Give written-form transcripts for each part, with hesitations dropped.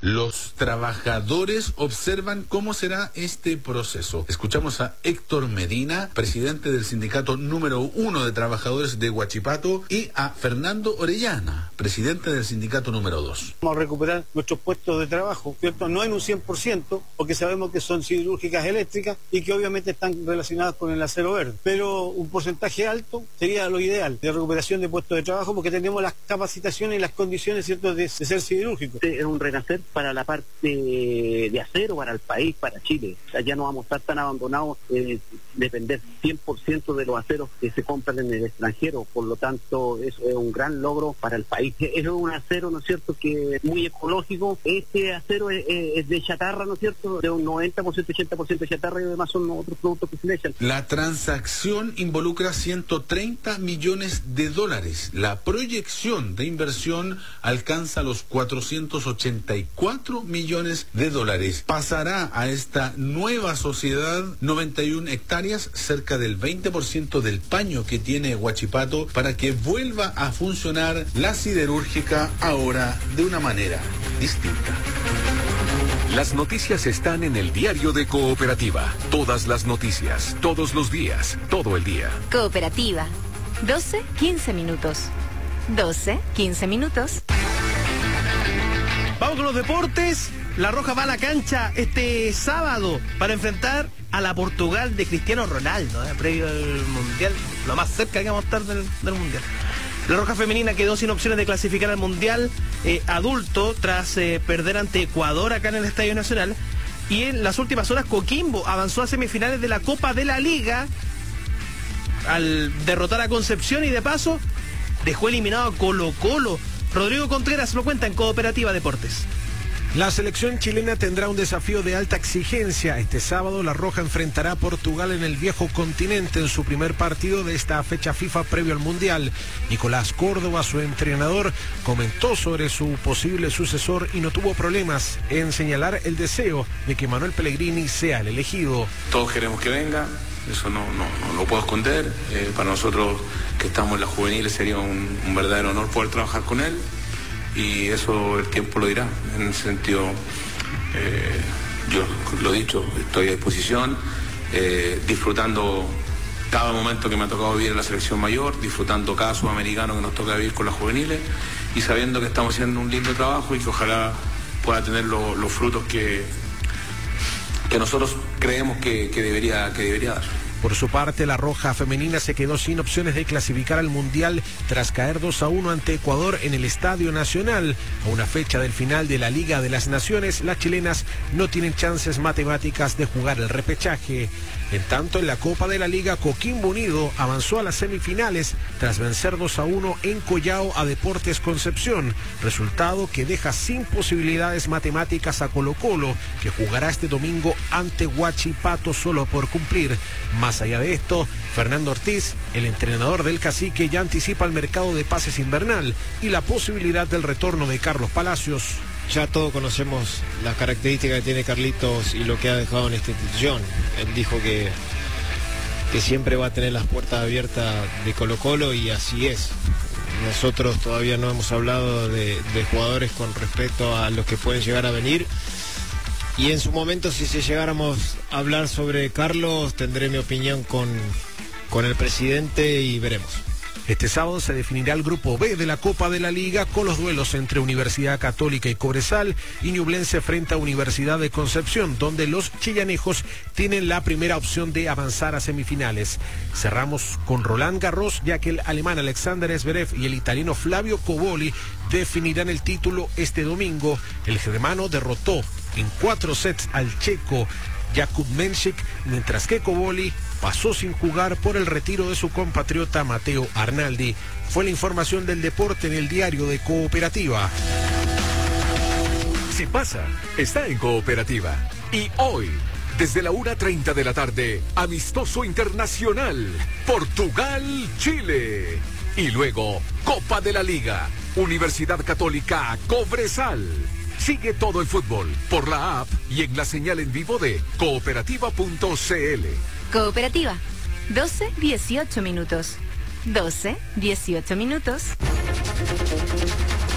Los trabajadores observan cómo será este proceso. Escuchamos a Héctor Medina, presidente del sindicato número 1 de trabajadores de Huachipato, y a Fernando Orellana, presidente del sindicato número 2. Vamos a recuperar nuestros puestos de trabajo, ¿cierto? No en un 100%, porque sabemos que son siderúrgicas eléctricas y que obviamente están relacionadas con el acero verde. Pero un porcentaje alto sería lo ideal de recuperación de puestos de trabajo, porque tenemos las capacitaciones y las condiciones, ¿cierto?, de ser siderúrgico. Es un renacer para la parte de acero, para el país, para Chile. O sea, ya no vamos a estar tan abandonados, depender 100% de los aceros que se compran en el extranjero. Por lo tanto, eso es un gran logro para el país. Es un acero, ¿no es cierto?, que es muy ecológico. Este acero es de chatarra, ¿no es cierto?, de un 90%, 80% de chatarra, y además son otros productos que se le echan. La transacción involucra 130 millones de dólares. La proyección de inversión alcanza los 484 millones de dólares. Pasará a esta nueva sociedad 91 hectáreas, cerca del 20% del paño que tiene Huachipato, para que vuelva a funcionar la siderúrgica ahora de una manera distinta. Las noticias están en el diario de Cooperativa. Todas las noticias, todos los días, todo el día. Cooperativa. 12-15 minutos. 12-15 minutos. Vamos con los deportes. La Roja va a la cancha este sábado para enfrentar a la Portugal de Cristiano Ronaldo, previo al Mundial, lo más cerca que vamos a estar del Mundial. La Roja femenina quedó sin opciones de clasificar al Mundial adulto tras perder ante Ecuador acá en el Estadio Nacional. Y en las últimas horas Coquimbo avanzó a semifinales de la Copa de la Liga al derrotar a Concepción, y de paso dejó eliminado a Colo-Colo. Rodrigo Contreras lo cuenta en Cooperativa Deportes. La selección chilena tendrá un desafío de alta exigencia. Este sábado la Roja enfrentará a Portugal en el viejo continente en su primer partido de esta fecha FIFA previo al Mundial. Nicolás Córdoba, su entrenador, comentó sobre su posible sucesor y no tuvo problemas en señalar el deseo de que Manuel Pellegrini sea el elegido. Todos queremos que venga, eso no lo puedo esconder. Para nosotros que estamos en las juveniles sería un verdadero honor poder trabajar con él. Y eso el tiempo lo dirá. En ese sentido, yo lo he dicho, estoy a disposición, disfrutando cada momento que me ha tocado vivir en la selección mayor, disfrutando cada sudamericano que nos toca vivir con las juveniles, y sabiendo que estamos haciendo un lindo trabajo y que ojalá pueda tener los frutos que nosotros creemos que debería dar. Por su parte, la Roja femenina se quedó sin opciones de clasificar al Mundial tras caer 2-1 ante Ecuador en el Estadio Nacional. A una fecha del final de la Liga de las Naciones, las chilenas no tienen chances matemáticas de jugar el repechaje. En tanto, en la Copa de la Liga, Coquimbo Unido avanzó a las semifinales tras vencer 2-1 en Collao a Deportes Concepción, resultado que deja sin posibilidades matemáticas a Colo-Colo, que jugará este domingo ante Huachipato solo por cumplir. Más allá de esto, Fernando Ortiz, el entrenador del Cacique, ya anticipa el mercado de pases invernal y la posibilidad del retorno de Carlos Palacios. Ya todos conocemos las características que tiene Carlitos y lo que ha dejado en esta institución. Él dijo que siempre va a tener las puertas abiertas de Colo-Colo, y así es. Nosotros todavía no hemos hablado de jugadores con respecto a los que pueden llegar a venir. Y en su momento, si llegáramos a hablar sobre Carlos, tendré mi opinión con el presidente y veremos. Este sábado se definirá el grupo B de la Copa de la Liga con los duelos entre Universidad Católica y Cobresal y Ñublense frente a Universidad de Concepción, donde los chillanejos tienen la primera opción de avanzar a semifinales. Cerramos con Roland Garros, ya que el alemán Alexander Zverev y el italiano Flavio Cobolli definirán el título este domingo. El germano derrotó en 4 sets al checo Jakub Mensik, mientras que Cobolli pasó sin jugar por el retiro de su compatriota Matteo Arnaldi. Fue la información del deporte en el diario de Cooperativa. Si pasa, está en Cooperativa. Y hoy, desde la 1:30 de la tarde, amistoso internacional, Portugal-Chile. Y luego, Copa de la Liga, Universidad Católica Cobresal. Sigue todo el fútbol por la app y en la señal en vivo de cooperativa.cl. Cooperativa. 12-18 minutos. 12-18 minutos.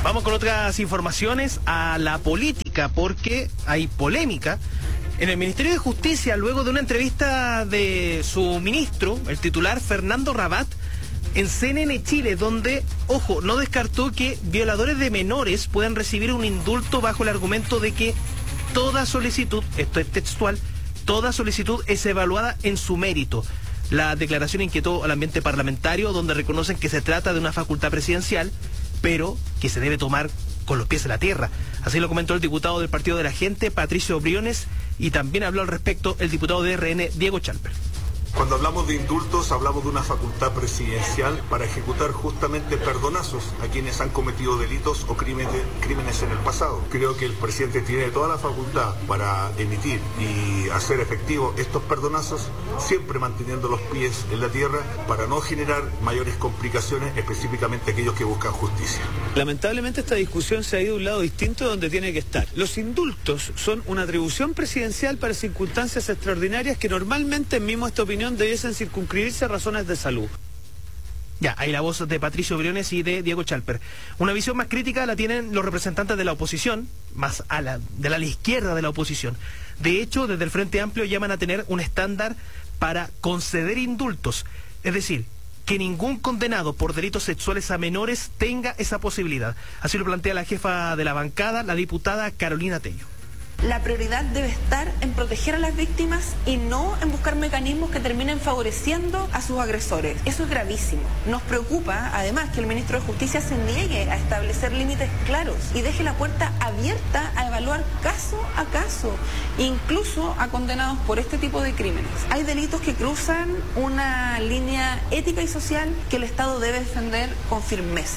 Vamos con otras informaciones a la política, porque hay polémica en el Ministerio de Justicia luego de una entrevista de su ministro, el titular Fernando Rabat, en CNN Chile, donde, ojo, no descartó que violadores de menores puedan recibir un indulto bajo el argumento de que toda solicitud, esto es textual, toda solicitud es evaluada en su mérito. La declaración inquietó al ambiente parlamentario, donde reconocen que se trata de una facultad presidencial, pero que se debe tomar con los pies en la tierra. Así lo comentó el diputado del Partido de la Gente, Patricio Briones, y también habló al respecto el diputado de RN, Diego Chalper. Cuando hablamos de indultos, hablamos de una facultad presidencial para ejecutar justamente perdonazos a quienes han cometido delitos o crímenes en el pasado. Creo que el presidente tiene toda la facultad para emitir y hacer efectivos estos perdonazos, siempre manteniendo los pies en la tierra para no generar mayores complicaciones, específicamente aquellos que buscan justicia. Lamentablemente esta discusión se ha ido a un lado distinto de donde tiene que estar. Los indultos son una atribución presidencial para circunstancias extraordinarias que normalmente, en mismo esta opinión, debiesen circunscribirse a razones de salud. Ya, ahí la voz de Patricio Briones y de Diego Chalper. Una visión más crítica la tienen los representantes de la oposición, más de la izquierda de la oposición. De hecho, desde el Frente Amplio llaman a tener un estándar para conceder indultos. Es decir, que ningún condenado por delitos sexuales a menores tenga esa posibilidad. Así lo plantea la jefa de la bancada, la diputada Carolina Tello. La prioridad debe estar en proteger a las víctimas y no en buscar mecanismos que terminen favoreciendo a sus agresores. Eso es gravísimo. Nos preocupa, además, que el ministro de Justicia se niegue a establecer límites claros y deje la puerta abierta a evaluar caso a caso, incluso a condenados por este tipo de crímenes. Hay delitos que cruzan una línea ética y social que el Estado debe defender con firmeza.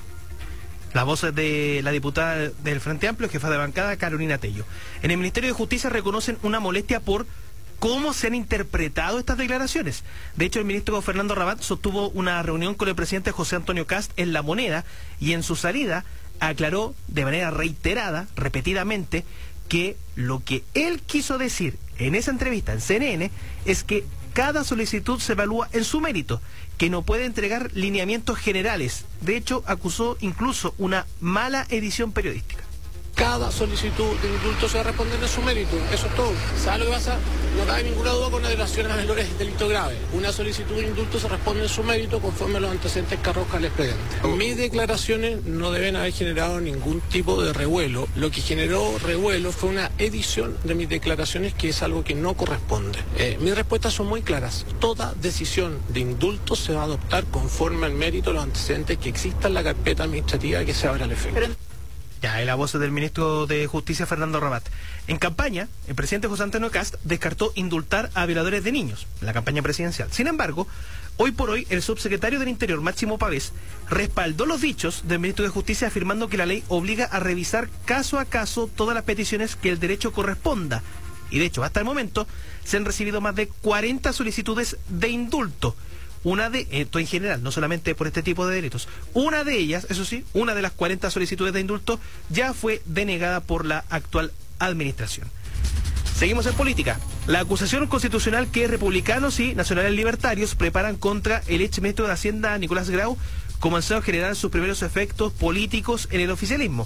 La voz de la diputada del Frente Amplio, jefa de bancada, Carolina Tello. En el Ministerio de Justicia reconocen una molestia por cómo se han interpretado estas declaraciones. De hecho, el ministro Fernando Rabat sostuvo una reunión con el presidente José Antonio Kast en La Moneda y en su salida aclaró de manera reiterada, repetidamente, que lo que él quiso decir en esa entrevista en CNN es que cada solicitud se evalúa en su mérito, que no puede entregar lineamientos generales. De hecho, acusó incluso una mala edición periodística. Cada solicitud de indulto se va a responder en su mérito, eso es todo. ¿Sabe lo que pasa? No cabe ninguna duda con la violación a menores delito grave. Una solicitud de indulto se responde en su mérito conforme a los antecedentes que arroja el expediente. Mis declaraciones no deben haber generado ningún tipo de revuelo. Lo que generó revuelo fue una edición de mis declaraciones, que es algo que no corresponde. Mis respuestas son muy claras. Toda decisión de indulto se va a adoptar conforme al mérito de los antecedentes que exista en la carpeta administrativa que se abra al efecto. Ya, es la voz del ministro de Justicia, Fernando Rabat. En campaña, el presidente José Antonio Kast descartó indultar a violadores de niños en la campaña presidencial. Sin embargo, hoy por hoy, el subsecretario del Interior, Máximo Pavés, respaldó los dichos del ministro de Justicia, afirmando que la ley obliga a revisar caso a caso todas las peticiones que el derecho corresponda. Y de hecho, hasta el momento, se han recibido más de 40 solicitudes de indulto. Esto en general, no solamente por este tipo de delitos. Una de ellas, eso sí, una de las 40 solicitudes de indulto ya fue denegada por la actual administración. Seguimos en política. La acusación constitucional que republicanos y nacionales libertarios preparan contra el exministro de Hacienda, Nicolás Grau, comenzó a generar sus primeros efectos políticos en el oficialismo,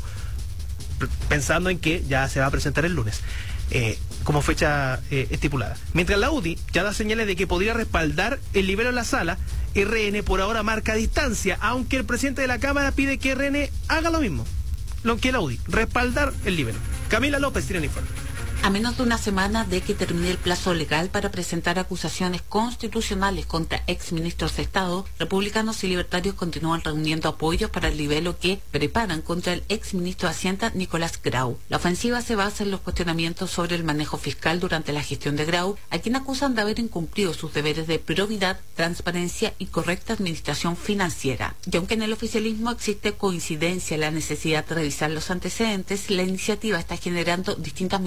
pensando en que ya se va a presentar el lunes. Como fecha estipulada. Mientras la UDI ya da señales de que podría respaldar el libero en la sala, RN por ahora marca distancia, aunque el presidente de la Cámara pide que RN haga lo mismo, lo que la UDI, respaldar el libero. Camila López tiene el informe. A menos de una semana de que termine el plazo legal para presentar acusaciones constitucionales contra exministros de Estado, republicanos y libertarios continúan reuniendo apoyos para el libelo que preparan contra el exministro de Hacienda, Nicolás Grau. La ofensiva se basa en los cuestionamientos sobre el manejo fiscal durante la gestión de Grau, a quien acusan de haber incumplido sus deberes de probidad, transparencia y correcta administración financiera. Y aunque en el oficialismo existe coincidencia en la necesidad de revisar los antecedentes, la iniciativa está generando distintas miradas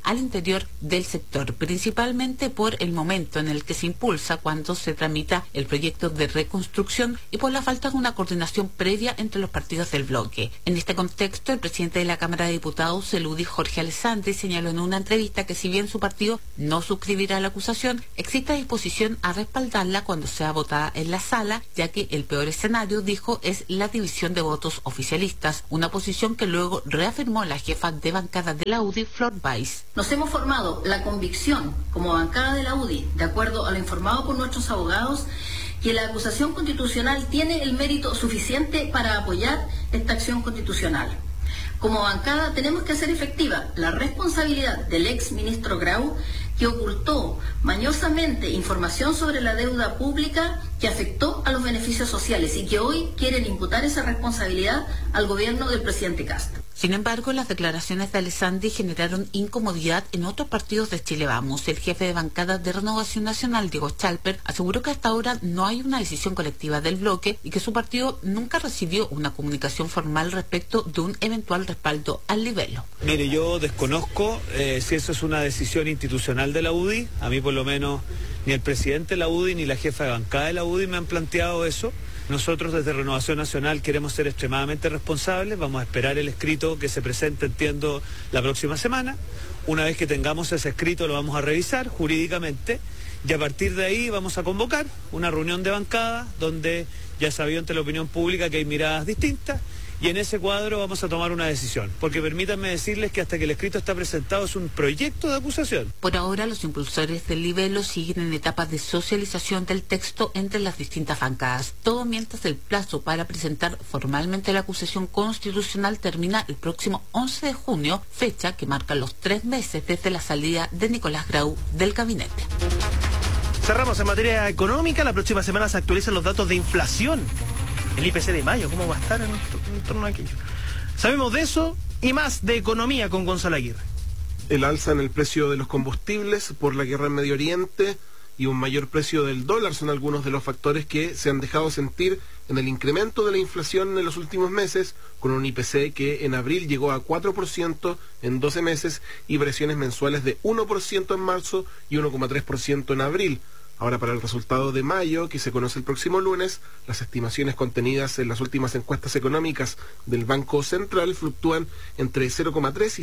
al interior del sector, principalmente por el momento en el que se impulsa cuando se tramita el proyecto de reconstrucción y por la falta de una coordinación previa entre los partidos del bloque. En este contexto, el presidente de la Cámara de Diputados, el UDI Jorge Alessandri, señaló en una entrevista que si bien su partido no suscribirá la acusación, existe disposición a respaldarla cuando sea votada en la sala, ya que el peor escenario, dijo, es la división de votos oficialistas, una posición que luego reafirmó la jefa de bancada de la UDI, Flor Weiss. Nos hemos formado la convicción como bancada de la UDI, de acuerdo a lo informado por nuestros abogados, que la acusación constitucional tiene el mérito suficiente para apoyar esta acción constitucional. Como bancada tenemos que hacer efectiva la responsabilidad del ex ministro Grau, que ocultó mañosamente información sobre la deuda pública que afectó a los beneficios sociales y que hoy quieren imputar esa responsabilidad al gobierno del presidente Kast. Sin embargo, las declaraciones de Alessandri generaron incomodidad en otros partidos de Chile Vamos. El jefe de bancada de Renovación Nacional, Diego Chalper, aseguró que hasta ahora no hay una decisión colectiva del bloque y que su partido nunca recibió una comunicación formal respecto de un eventual respaldo al libelo. Mire, yo desconozco si eso es una decisión institucional de la UDI. A mí por lo menos ni el presidente de la UDI ni la jefa de bancada de la UDI me han planteado eso. Nosotros desde Renovación Nacional queremos ser extremadamente responsables, vamos a esperar el escrito que se presente, entiendo, la próxima semana. Una vez que tengamos ese escrito lo vamos a revisar jurídicamente y a partir de ahí vamos a convocar una reunión de bancada donde ya sabido ante la opinión pública que hay miradas distintas y en ese cuadro vamos a tomar una decisión, porque permítanme decirles que hasta que el escrito está presentado es un proyecto de acusación. Por ahora, los impulsores del libelo siguen en etapas de socialización del texto entre las distintas bancadas, todo mientras el plazo para presentar formalmente la acusación constitucional termina el próximo 11 de junio, fecha que marca los 3 meses desde la salida de Nicolás Grau del gabinete. Cerramos en materia económica. La próxima semana se actualizan los datos de inflación. El IPC de mayo, ¿cómo va a estar en torno a aquello? Sabemos de eso y más de economía con Gonzalo Aguirre. El alza en el precio de los combustibles por la guerra en Medio Oriente y un mayor precio del dólar son algunos de los factores que se han dejado sentir en el incremento de la inflación en los últimos meses, con un IPC que en abril llegó a 4% en 12 meses y presiones mensuales de 1% en marzo y 1,3% en abril. Ahora, para el resultado de mayo, que se conoce el próximo lunes, las estimaciones contenidas en las últimas encuestas económicas del Banco Central fluctúan entre 0,3 y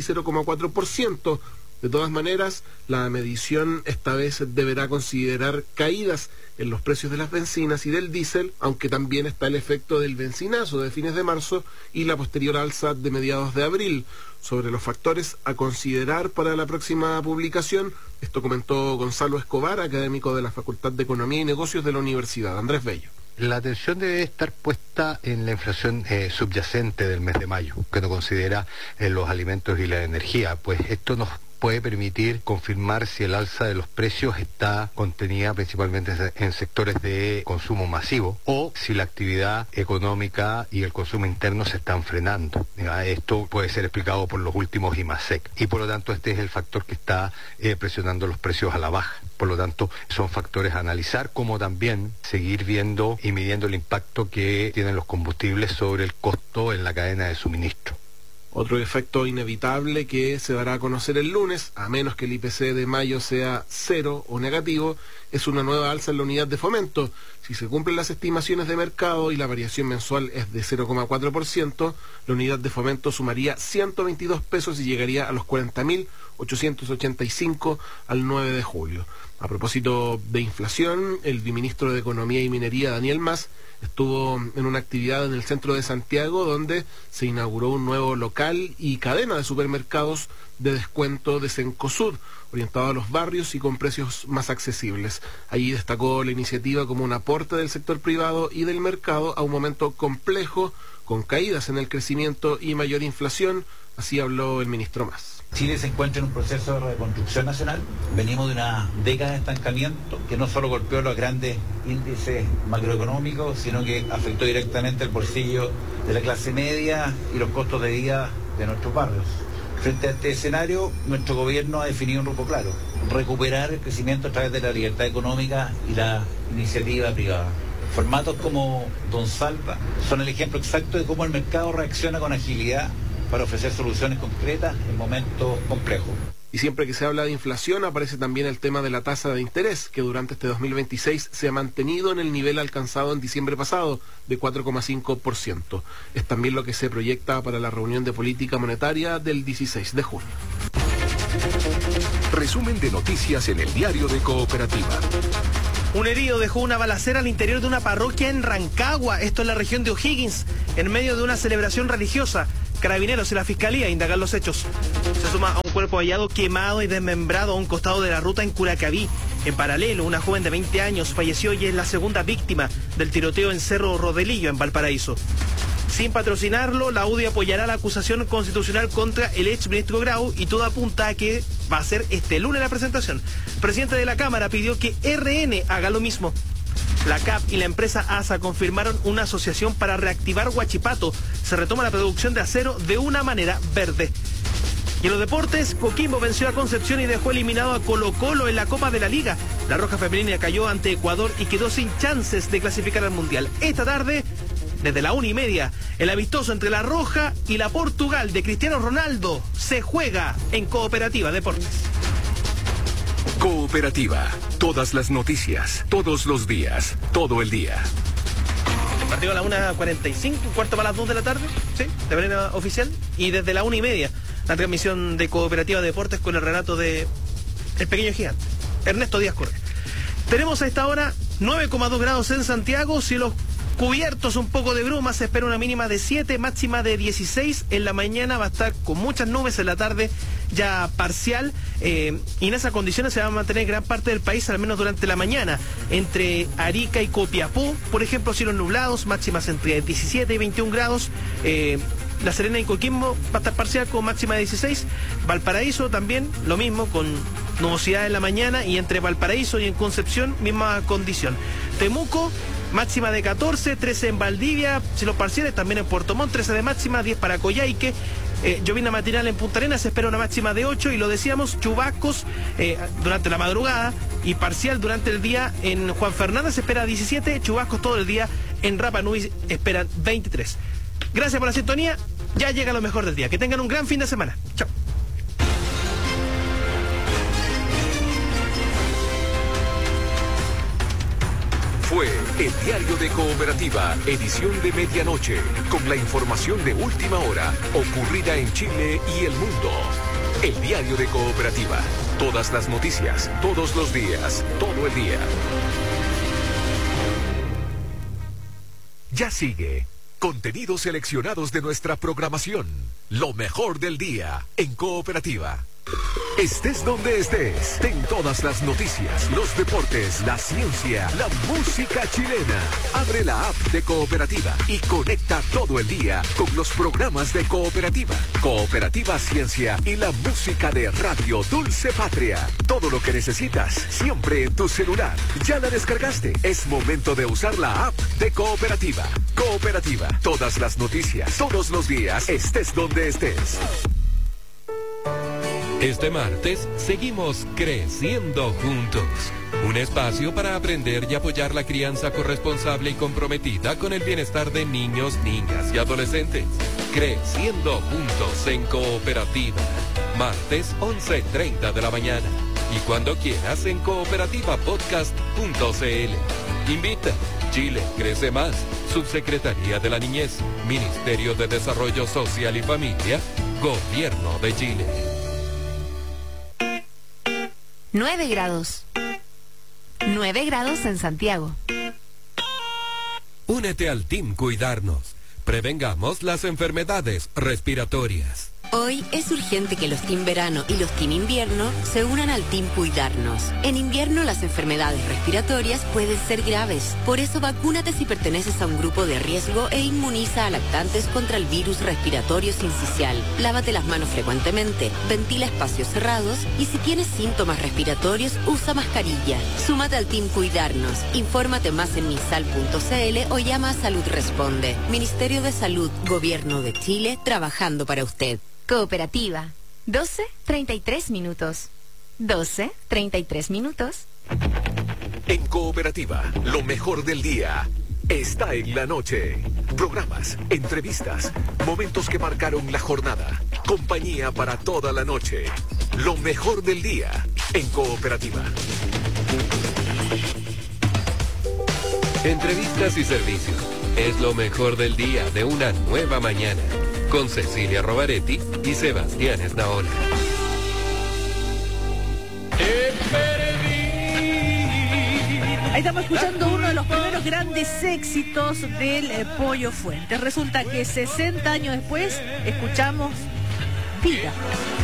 0,4%. De todas maneras, la medición esta vez deberá considerar caídas en los precios de las bencinas y del diésel, aunque también está el efecto del bencinazo de fines de marzo y la posterior alza de mediados de abril. Sobre los factores a considerar para la próxima publicación, esto comentó Gonzalo Escobar, académico de la Facultad de Economía y Negocios de la Universidad Andrés Bello. La atención debe estar puesta en la inflación subyacente del mes de mayo, que no considera los alimentos y la energía, pues esto nos puede permitir confirmar si el alza de los precios está contenida principalmente en sectores de consumo masivo o si la actividad económica y el consumo interno se están frenando. Esto puede ser explicado por los últimos IMASEC y por lo tanto este es el factor que está presionando los precios a la baja. Por lo tanto, son factores a analizar, como también seguir viendo y midiendo el impacto que tienen los combustibles sobre el costo en la cadena de suministro. Otro efecto inevitable que se dará a conocer el lunes, a menos que el IPC de mayo sea cero o negativo, es una nueva alza en la unidad de fomento. Si se cumplen las estimaciones de mercado y la variación mensual es de 0,4%, la unidad de fomento sumaría 122 pesos y llegaría a los 40.885 al 9 de julio. A propósito de inflación, el viceministro de Economía y Minería, Daniel Mas, estuvo en una actividad en el centro de Santiago donde se inauguró un nuevo local y cadena de supermercados de descuento de Cencosud, orientado a los barrios y con precios más accesibles. Allí destacó la iniciativa como un aporte del sector privado y del mercado a un momento complejo, con caídas en el crecimiento y mayor inflación. Así habló el ministro Mas. Chile se encuentra en un proceso de reconstrucción nacional. Venimos de una década de estancamiento que no solo golpeó los grandes índices macroeconómicos, sino que afectó directamente el bolsillo de la clase media y los costos de vida de nuestros barrios. Frente a este escenario, nuestro gobierno ha definido un rumbo claro: recuperar el crecimiento a través de la libertad económica y la iniciativa privada. Formatos como Don Salva son el ejemplo exacto de cómo el mercado reacciona con agilidad para ofrecer soluciones concretas en momentos complejos. Y siempre que se habla de inflación aparece también el tema de la tasa de interés, que durante este 2026 se ha mantenido en el nivel alcanzado en diciembre pasado, de 4,5%. Es también lo que se proyecta para la reunión de política monetaria del 16 de junio. Resumen de noticias en el diario de Cooperativa. Un herido dejó una balacera al interior de una parroquia en Rancagua, esto en la región de O'Higgins, en medio de una celebración religiosa. Carabineros y la Fiscalía indagan los hechos. Se suma a un cuerpo hallado quemado y desmembrado a un costado de la ruta en Curacaví. En paralelo, una joven de 20 años falleció y es la segunda víctima del tiroteo en Cerro Rodelillo, en Valparaíso. Sin patrocinarlo, la UDI apoyará la acusación constitucional contra el exministro Grau y todo apunta a que va a ser este lunes la presentación. El presidente de la Cámara pidió que RN haga lo mismo. La CAP y la empresa ASA confirmaron una asociación para reactivar Huachipato. Se retoma la producción de acero de una manera verde. Y en los deportes, Coquimbo venció a Concepción y dejó eliminado a Colo-Colo en la Copa de la Liga. La Roja Femenina cayó ante Ecuador y quedó sin chances de clasificar al Mundial. Esta tarde, desde la 1:30, el amistoso entre la Roja y la Portugal de Cristiano Ronaldo se juega en Cooperativa Deportes. Cooperativa. Todas las noticias, todos los días, todo el día. Partido a la 1:45, cuarto para las 2 de la tarde, sí, de manera oficial. Y desde la 1:30, la transmisión de Cooperativa Deportes con el relato de El Pequeño Gigante, Ernesto Díaz Correa. Tenemos a esta hora 9,2 grados en Santiago, cielos cubiertos, un poco de bruma, se espera una mínima de 7, máxima de 16. En la mañana va a estar con muchas nubes, en la tarde ya parcial, y en esas condiciones se va a mantener gran parte del país, al menos durante la mañana. Entre Arica y Copiapó, por ejemplo, cielos nublados, máximas entre 17 y 21 grados. La Serena y Coquimbo va a estar parcial con máxima de 16. Valparaíso también, lo mismo, con nubosidad en la mañana, y entre Valparaíso y en Concepción, misma condición. Temuco, máxima de 14, 13 en Valdivia, cielos parciales, también en Puerto Montt, 13 de máxima, 10 para Coyhaique. Llovina matinal en Punta Arenas, se espera una máxima de 8 y lo decíamos, chubascos durante la madrugada y parcial durante el día. En Juan Fernández se espera 17, chubascos todo el día. En Rapa Nui esperan 23. Gracias por la sintonía, ya llega lo mejor del día. Que tengan un gran fin de semana. Chao. Fue el diario de Cooperativa, edición de medianoche, con la información de última hora ocurrida en Chile y el mundo. El diario de Cooperativa, todas las noticias, todos los días, todo el día. Ya sigue. Contenidos seleccionados de nuestra programación. Lo mejor del día en Cooperativa. Estés donde estés, ten todas las noticias, los deportes, la ciencia, la música chilena. Abre la app de Cooperativa y conecta todo el día con los programas de Cooperativa. Cooperativa Ciencia y la música de Radio Dulce Patria. Todo lo que necesitas, siempre en tu celular. ¿Ya la descargaste? Es momento de usar la app de Cooperativa. Cooperativa, todas las noticias, todos los días, estés donde estés. Este martes seguimos creciendo juntos. Un espacio para aprender y apoyar la crianza corresponsable y comprometida con el bienestar de niños, niñas y adolescentes. Creciendo juntos en Cooperativa. Martes 11:30 de la mañana. Y cuando quieras en cooperativapodcast.cl. Invita. Chile crece más. Subsecretaría de la Niñez. Ministerio de Desarrollo Social y Familia. Gobierno de Chile. 9 grados. 9 grados en Santiago. Únete al Team Cuidarnos. Prevengamos las enfermedades respiratorias. Hoy es urgente que los Team Verano y los Team Invierno se unan al Team Cuidarnos. En invierno las enfermedades respiratorias pueden ser graves. Por eso vacúnate si perteneces a un grupo de riesgo e inmuniza a lactantes contra el virus respiratorio sincicial. Lávate las manos frecuentemente, ventila espacios cerrados y si tienes síntomas respiratorios usa mascarilla. Súmate al Team Cuidarnos. Infórmate más en misal.cl o llama a Salud Responde. Ministerio de Salud, Gobierno de Chile, trabajando para usted. Cooperativa. 12:33 minutos. 12:33 minutos. En Cooperativa, lo mejor del día. está en la noche. Programas, entrevistas, momentos que marcaron la jornada. Compañía para toda la noche. Lo mejor del día en Cooperativa. Entrevistas y servicios. Es lo mejor del día de una nueva mañana. Con Cecilia Rovaretti y Sebastián Esnaola. Ahí estamos escuchando uno de los primeros grandes éxitos del Pollo Fuentes. Resulta que 60 años después escuchamos Vida.